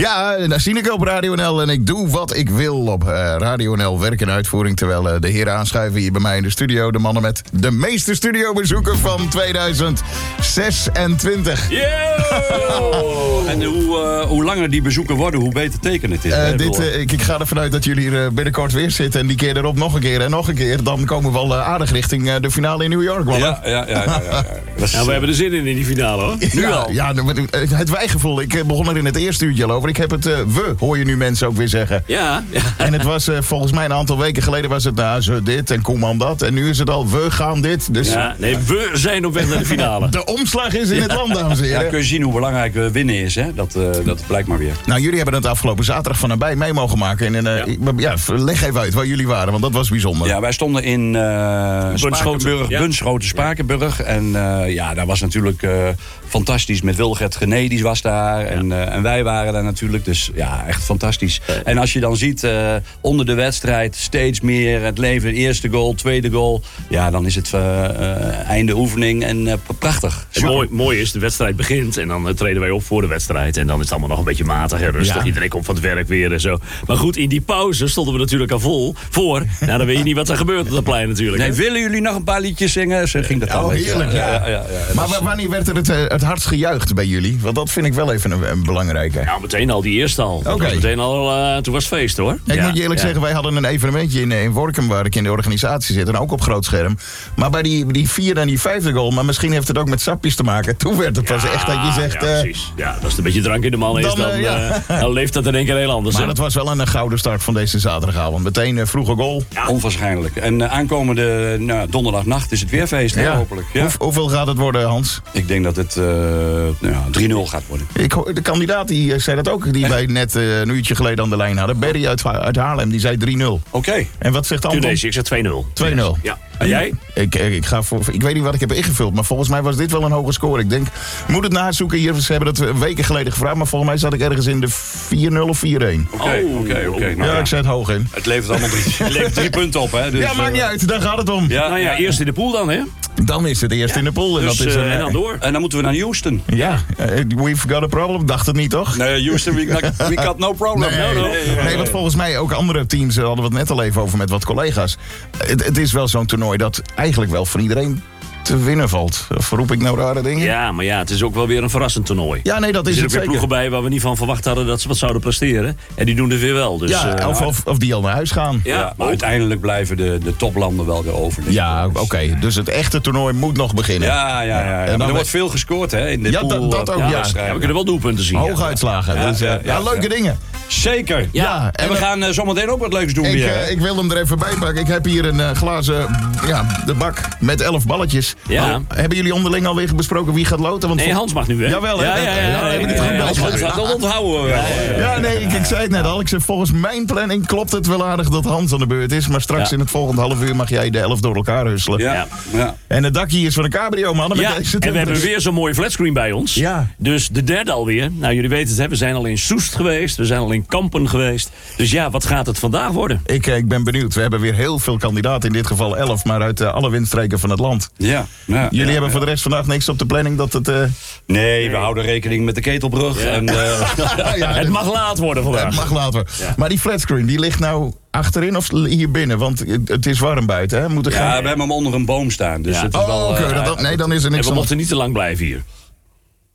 Ja, daar zie ik op Radio NL en ik doe wat ik wil op Radio NL. Werk en uitvoering, terwijl de heren aanschuiven hier bij mij in de studio. De mannen met de meeste studiobezoeken van 2026. Yo! En hoe langer die bezoeken worden, hoe beter teken het is. Ik ga ervan uit dat jullie hier binnenkort weer zitten. En die keer erop nog een keer en nog een keer. Dan komen we al aardig richting de finale in New York. Ja. We hebben er zin in die finale, hoor. Nu al. Ja, het wijgevoel. Ik begon er in het eerste uurtje al over. Ik heb het we, hoor je nu mensen ook weer zeggen. Ja. En het was volgens mij een aantal weken geleden was het ze dit en Koeman dat. En nu is het al we gaan dit. Dus ja, nee, we zijn op weg naar de finale. De omslag is in het land, dames en heren. Ja, kun je zien hoe belangrijk winnen is, hè? Dat blijkt maar weer. Nou, jullie hebben het afgelopen zaterdag van nabij mee mogen maken. En leg even uit waar jullie waren, want dat was bijzonder. Ja, wij stonden in Bunschoten, Spakenburg. En daar was natuurlijk fantastisch. Met Wilgert Gené, die was daar. En wij waren daar natuurlijk. Dus ja, echt fantastisch. En als je dan ziet, onder de wedstrijd steeds meer het leven. Eerste goal, tweede goal. Ja, dan is het einde oefening en prachtig. Mooi is, de wedstrijd begint en dan treden wij op voor de wedstrijd. En dan is het allemaal nog een beetje matig en rustig. Ja. Iedereen komt van het werk weer en zo. Maar goed, in die pauze stonden we natuurlijk al vol voor. Nou, dan weet je niet wat er gebeurt op het plein natuurlijk. Nee, willen jullie nog een paar liedjes zingen? Zo ging dat dan. Oh, heerlijk. Ja. Maar wanneer werd er het hardst gejuicht bij jullie? Want dat vind ik wel even een belangrijke. Nou, meteen al, die eerste al. Okay. Toen was het feest, hoor. Ik moet je eerlijk zeggen, wij hadden een evenementje in Workum waar ik in de organisatie zit. En ook op groot scherm. Maar bij die vierde en die vijfde goal, maar misschien heeft het ook met sapjes te maken. Toen werd het pas echt dat je zegt... Ja, precies. Ja, als er een beetje drank in de man is, dan leeft dat in één keer heel anders. Maar het was wel een gouden start van deze zaterdagavond. Meteen vroege goal. Ja. Onwaarschijnlijk. En aankomende donderdagnacht is het weer feest, hopelijk. Ja. Hoeveel gaat het worden, Hans? Ik denk dat het 3-0 gaat worden. De kandidaat die zei dat ook, die wij net een uurtje geleden aan de lijn hadden. Berry uit Haarlem, die zei 3-0. Oké. En wat zegt Anton? Tunesië, ik zeg 2-0. 2-0. Ja. En jij? Ik ga voor... Ik weet niet wat ik heb ingevuld, maar volgens mij was dit wel een hoge score. Ik denk, moet het nazoeken hier. Ze hebben het weken geleden gevraagd, maar volgens mij zat ik ergens in de 4-0 of 4-1. Oké. Nou, ik zet het hoog in. Het levert allemaal 3 punten op, hè? Dus, ja, maakt niet uit, daar gaat het om. Ja, eerst in de pool dan, hè? Dan is het eerst in de pool. En, dus, dat is en dan door. En dan moeten we naar Houston. Ja, we've got a problem. Dacht het niet, toch? Nee, Houston, we got no problem. Nee, want volgens mij ook andere teams, hadden we het net al even over met wat collega's. Het is wel zo'n toernooi dat eigenlijk wel voor iedereen te winnen valt. Of roep ik nou rare dingen? Ja, maar het is ook wel weer een verrassend toernooi. Ja, nee, dat is het zeker. Er weer ploegen bij waar we niet van verwacht hadden dat ze wat zouden presteren. En die doen het weer wel. Dus, ja, of die al naar huis gaan. Ja, maar uiteindelijk blijven de toplanden wel weer over. Ja, oké. Dus het echte toernooi moet nog beginnen. Ja. En er wordt veel gescoord, hè? In de pool, dat ook, ja. We kunnen wel doelpunten zien. Hoge uitslagen. Dus, leuke dingen. Zeker. Ja, en we gaan zometeen ook wat leuks doen weer. Ik wil hem er even bij pakken. Ik heb hier een glazen de bak met 11 balletjes. Ja. Hebben jullie onderling alweer besproken wie gaat loten? Want Hans mag nu weg. Jawel, hè? Hans gaat dat onthouden. Ja, nee, ik zei het net al. Ik zei, volgens mijn planning klopt het wel aardig dat Hans aan de beurt is. Maar straks in het volgende half uur mag jij de 11 door elkaar husselen. Ja. En het dakje is van een cabrio, mannen. Ja, en we hebben weer zo'n mooie flatscreen bij ons. Ja. Dus de derde alweer. Nou, jullie weten het, hè? We zijn al in Soest geweest. We zijn al in Kampen geweest. Dus ja, wat gaat het vandaag worden? Ik ben benieuwd. We hebben weer heel veel kandidaten. In dit geval 11, maar uit alle windstreken van het land. Ja. Jullie hebben voor de rest vandaag niks op de planning dat het... Nee, we houden rekening met de Ketelbrug. Ja. En, het mag laat worden vandaag. Het mag laat worden. Ja. Maar die flatscreen, die ligt nou achterin of hier binnen? Want het is warm buiten, hè? We hebben hem onder een boom staan. Dus het is wel, oké. Nee, dan is er niks en we mochten niet te lang blijven hier.